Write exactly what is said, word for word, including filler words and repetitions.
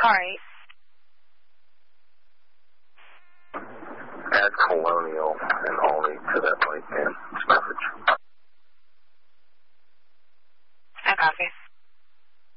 Sorry. Add colonial and only to that link in this message.